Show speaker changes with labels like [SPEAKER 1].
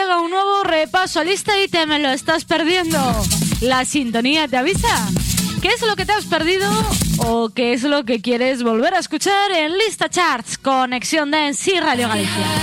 [SPEAKER 1] haga un nuevo repaso a lista y te me lo estás perdiendo. La sintonía te avisa. ¿Qué es lo que te has perdido o qué es lo que quieres volver a escuchar en Lista Charts? Conexión Dance y Radio Galicia.